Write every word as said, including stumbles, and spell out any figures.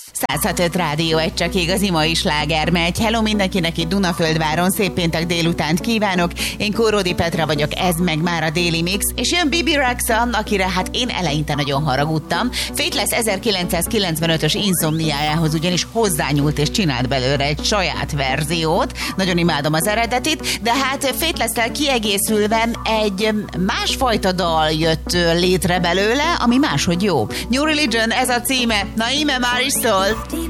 száz hat öt Rádió, egy csak igazi mai sláger megy. Hello mindenkinek itt Dunaföldváron, szép péntek délutánt kívánok. Én Kóródi Petra vagyok, ez meg már a Daily Mix, és jön Bibi Rexha, akire hát én eleinte nagyon haragudtam. Faithless ezerkilencszázkilencvenötös Insomniájához ugyanis hozzányúlt és csinált belőle egy saját verziót. Nagyon imádom az eredetit, de hát Faithless-tel kiegészülve egy másfajta dal jött létre belőle, ami máshogy jó. New Religion, ez a címe. Naime Marisol.